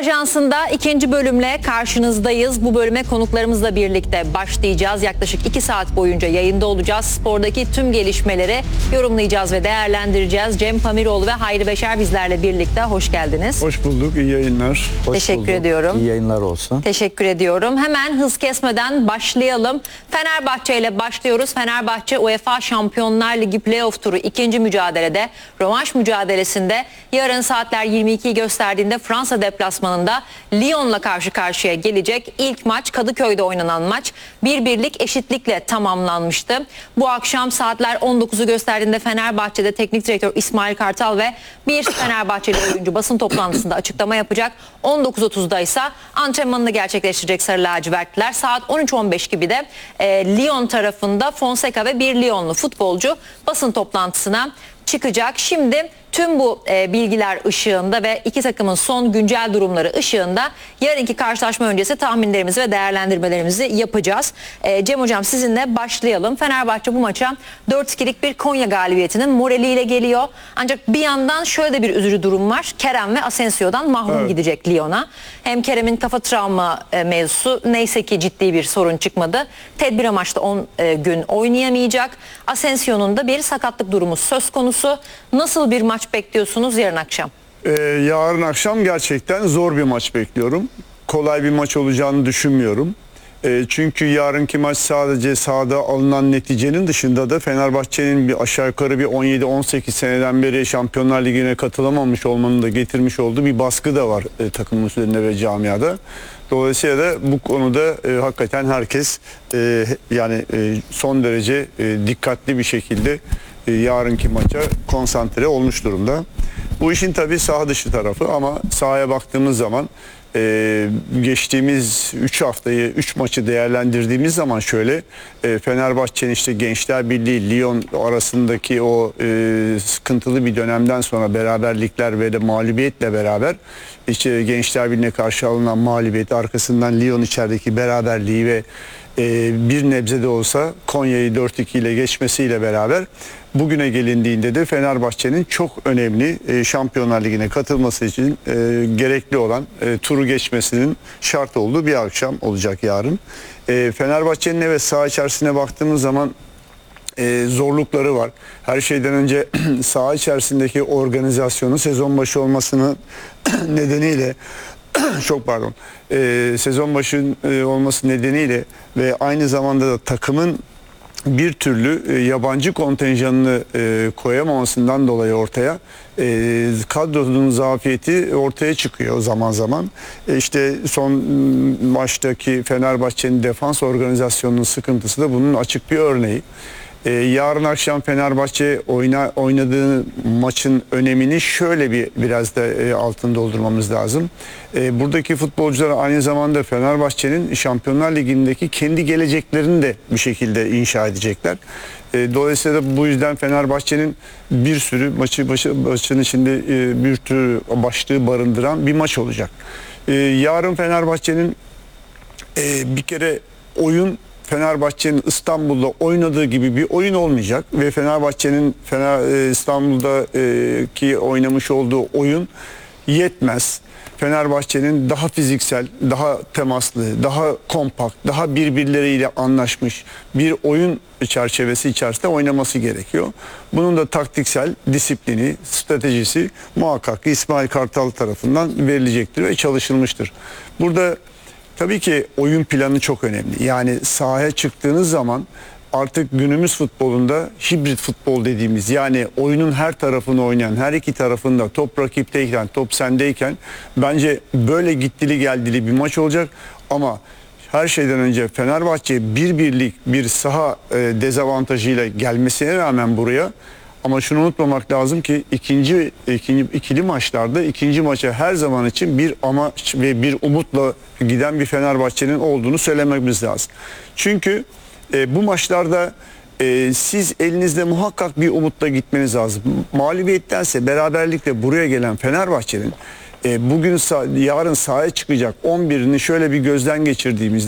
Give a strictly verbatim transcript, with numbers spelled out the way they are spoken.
Ajansı'nda ikinci bölümle karşınızdayız. Bu bölüme konuklarımızla birlikte başlayacağız. Yaklaşık iki saat boyunca yayında olacağız. Spordaki tüm gelişmeleri yorumlayacağız ve değerlendireceğiz. Cem Pamiroğlu ve Hayri Beşer bizlerle birlikte. Hoş geldiniz. Hoş bulduk. İyi yayınlar. Hoş Teşekkür bulduk. ediyorum. İyi yayınlar olsun. Teşekkür ediyorum. Hemen hız kesmeden başlayalım. Fenerbahçe ile başlıyoruz. Fenerbahçe UEFA Şampiyonlar Ligi playoff turu ikinci mücadelede, rövanş mücadelesinde yarın saatler yirmi ikiyi gösterdiğinde Fransa deplasmanında Lyon'la karşı karşıya gelecek. İlk maç Kadıköy'de oynanan maç bir birlik eşitlikle tamamlanmıştı. Bu akşam saatler on dokuzu gösterdiğinde Fenerbahçe'de teknik direktör İsmail Kartal ve bir Fenerbahçeli oyuncu basın toplantısında açıklama yapacak. on dokuz otuzda ise antrenmanını gerçekleştirecek Sarı Lacivertliler. Saat on üç on beş gibi de e, Lyon tarafında Fonseca ve bir Lyonlu futbolcu basın toplantısına çıkacak. Şimdi tüm bu e, bilgiler ışığında ve iki takımın son güncel durumları ışığında yarınki karşılaşma öncesi tahminlerimizi ve değerlendirmelerimizi yapacağız. E, Cem Hocam, sizinle başlayalım. Fenerbahçe bu maça dört ikilik bir Konya galibiyetinin moraliyle geliyor. Ancak bir yandan şöyle de bir üzücü durum var. Kerem ve Asensio'dan mahrum evet. gidecek Lyon'a. Hem Kerem'in kafa travma e, mevzusu, neyse ki ciddi bir sorun çıkmadı. Tedbir amaçlı on e, gün oynayamayacak. Asensio'nun da bir sakatlık durumu söz konusu. Nasıl bir maç bekliyorsunuz yarın akşam? Ee, yarın akşam gerçekten zor bir maç bekliyorum. Kolay bir maç olacağını düşünmüyorum. Ee, çünkü yarınki maç sadece sahada alınan neticenin dışında da Fenerbahçe'nin bir aşağı yukarı bir on yedi on sekiz seneden beri Şampiyonlar Ligi'ne katılamamış olmanın da getirmiş olduğu bir baskı da var e, takımın üzerinde ve camiada. Dolayısıyla da bu konuda e, hakikaten herkes e, yani e, son derece e, dikkatli bir şekilde e, yarınki maça konsantre olmuş durumda. Bu işin tabii saha dışı tarafı, ama sahaya baktığımız zaman e, geçtiğimiz üç haftayı, üç maçı değerlendirdiğimiz zaman şöyle e, Fenerbahçe'nin işte Gençler Birliği Lyon arasındaki o e, sıkıntılı bir dönemden sonra beraberlikler ve de mağlubiyetle beraber işte Gençler Birliği'ne karşı alınan mağlubiyet, arkasından Lyon içerideki beraberliği ve e, bir nebze de olsa Konya'yı dört iki ile geçmesiyle beraber bugüne gelindiğinde de Fenerbahçe'nin çok önemli e, Şampiyonlar Ligi'ne katılması için e, gerekli olan e, turu geçmesinin şart olduğu bir akşam olacak yarın. E, Fenerbahçe'nin evet saha içerisine baktığımız zaman e, zorlukları var. Her şeyden önce saha içerisindeki organizasyonu sezon başı olmasının nedeniyle çok pardon e, sezon başı e, olması nedeniyle ve aynı zamanda da takımın bir türlü e, yabancı kontenjanını e, koyamamasından dolayı ortaya e, kadronun zafiyeti ortaya çıkıyor zaman zaman. E, işte son maçtaki Fenerbahçe'nin defans organizasyonunun sıkıntısı da bunun açık bir örneği. Ee, yarın akşam Fenerbahçe oyna, oynadığı maçın önemini şöyle bir biraz da e, altını doldurmamız lazım. E, buradaki futbolcular aynı zamanda Fenerbahçe'nin Şampiyonlar Ligi'ndeki kendi geleceklerini de bir şekilde inşa edecekler. E, dolayısıyla da bu yüzden Fenerbahçe'nin bir sürü maçı başı, maçın içinde e, bir tür başlığı barındıran bir maç olacak. E, yarın Fenerbahçe'nin e, bir kere oyun Fenerbahçe'nin İstanbul'da oynadığı gibi bir oyun olmayacak ve Fenerbahçe'nin Fener, İstanbul'daki oynamış olduğu oyun yetmez. Fenerbahçe'nin daha fiziksel, daha temaslı, daha kompakt, daha birbirleriyle anlaşmış bir oyun çerçevesi içerisinde oynaması gerekiyor. Bunun da taktiksel disiplini, stratejisi muhakkak İsmail Kartal tarafından verilecektir ve çalışılmıştır. Burada tabii ki oyun planı çok önemli. Yani sahaya çıktığınız zaman artık günümüz futbolunda hibrit futbol dediğimiz, yani oyunun her tarafını oynayan, her iki tarafında top rakipteyken, top sendeyken bence böyle gittili geldili bir maç olacak. Ama her şeyden önce Fenerbahçe bir birlik bir saha e, dezavantajıyla gelmesine rağmen buraya, ama şunu unutmamak lazım ki ikinci, ikinci ikili maçlarda ikinci maça her zaman için bir amaç ve bir umutla giden bir Fenerbahçe'nin olduğunu söylememiz lazım. Çünkü e, bu maçlarda e, siz elinizde muhakkak bir umutla gitmeniz lazım. Mağlubiyettense beraberlikle buraya gelen Fenerbahçe'nin e, bugün yarın sahaya çıkacak on birini şöyle bir gözden geçirdiğimizde